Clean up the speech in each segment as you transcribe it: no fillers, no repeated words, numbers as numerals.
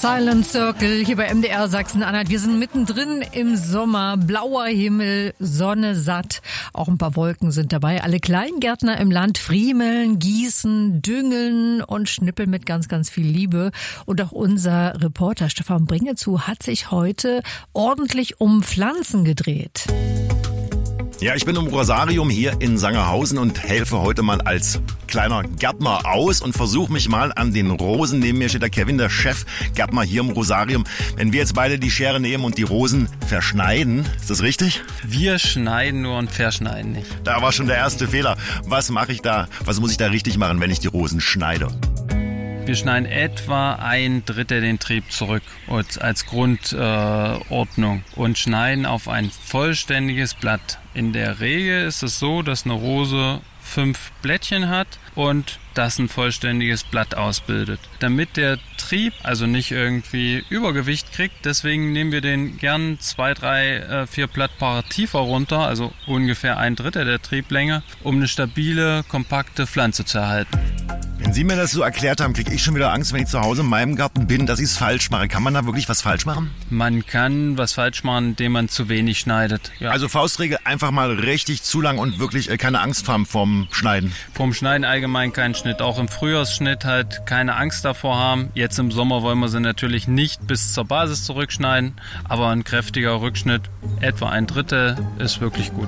Silent Circle hier bei MDR Sachsen-Anhalt. Wir sind mittendrin im Sommer. Blauer Himmel, Sonne satt. Auch ein paar Wolken sind dabei. Alle Kleingärtner im Land friemeln, gießen, düngeln und schnippeln mit ganz, ganz viel Liebe. Und auch unser Reporter Stefan Bringezu hat sich heute ordentlich um Pflanzen gedreht. Ja, ich bin im Rosarium hier in Sangerhausen und helfe heute mal als kleiner Gärtner aus und versuche mich mal an den Rosen. Neben mir steht der Kevin, der Chefgärtner hier im Rosarium. Wenn wir jetzt beide die Schere nehmen und die Rosen verschneiden, ist das richtig? Wir schneiden nur und verschneiden nicht. Da war schon der erste Fehler. Was mache ich da? Was muss ich da richtig machen, wenn ich die Rosen schneide? Wir schneiden etwa 1/3 den Trieb zurück als Grundordnung und schneiden auf ein vollständiges Blatt. In der Regel ist es so, dass eine Rose 5 Blättchen hat und das ein vollständiges Blatt ausbildet. Damit der Trieb also nicht irgendwie Übergewicht kriegt, deswegen nehmen wir den gern 2, 3, 4 Blattpaare tiefer runter, also ungefähr 1/3 der Trieblänge, um eine stabile, kompakte Pflanze zu erhalten. Wenn Sie mir das so erklärt haben, kriege ich schon wieder Angst, wenn ich zu Hause in meinem Garten bin, dass ich es falsch mache. Kann man da wirklich was falsch machen? Man kann was falsch machen, indem man zu wenig schneidet. Ja. Also Faustregel, einfach mal richtig zu lang und wirklich keine Angst haben vorm Schneiden. Vorm Schneiden allgemein keinen Schnitt. Auch im Frühjahrsschnitt halt keine Angst davor haben. Jetzt im Sommer wollen wir sie natürlich nicht bis zur Basis zurückschneiden, aber ein kräftiger Rückschnitt, etwa 1/3, ist wirklich gut.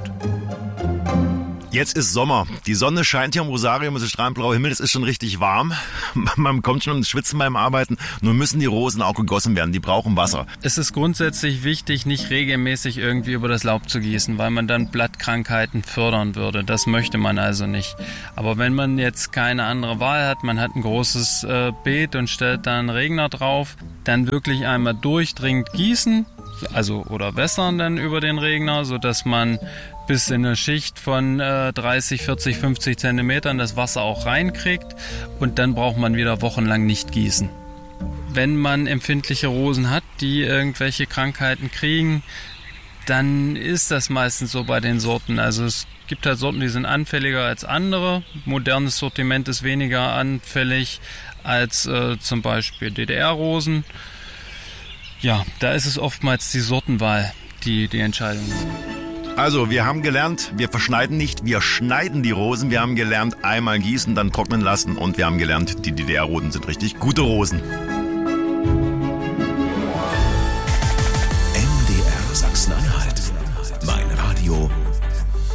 Jetzt ist Sommer. Die Sonne scheint hier im Rosarium, es ist strahlend blauer Himmel, es ist schon richtig warm. Man kommt schon ins Schwitzen beim Arbeiten. Nun müssen die Rosen auch gegossen werden, die brauchen Wasser. Es ist grundsätzlich wichtig, nicht regelmäßig irgendwie über das Laub zu gießen, weil man dann Blattkrankheiten fördern würde. Das möchte man also nicht. Aber wenn man jetzt keine andere Wahl hat, man hat ein großes Beet und stellt da einen Regner drauf, dann wirklich einmal durchdringend gießen, also oder wässern dann über den Regner, sodass man bis in eine Schicht von 30, 40, 50 Zentimetern das Wasser auch reinkriegt und dann braucht man wieder wochenlang nicht gießen. Wenn man empfindliche Rosen hat, die irgendwelche Krankheiten kriegen, dann ist das meistens so bei den Sorten. Also es gibt halt Sorten, die sind anfälliger als andere. Modernes Sortiment ist weniger anfällig als zum Beispiel DDR-Rosen. Ja, da ist es oftmals die Sortenwahl, die Entscheidung ist. Also, wir haben gelernt, wir verschneiden nicht, wir schneiden die Rosen. Wir haben gelernt, einmal gießen, dann trocknen lassen und wir haben gelernt, die DDR-Rosen sind richtig gute Rosen.